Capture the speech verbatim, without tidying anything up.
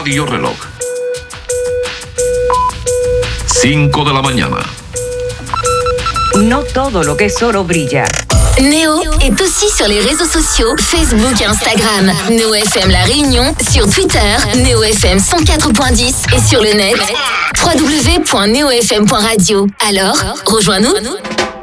Radio Reloj. cinco de la mañana. No todo lo que es oro brilla. Néo est aussi sur les réseaux sociaux, Facebook et Instagram. Néo F M La Réunion, sur Twitter, Néo F M cent quatre point dix et sur le net, w w w point néo f m point radio. Alors, rejoins-nous.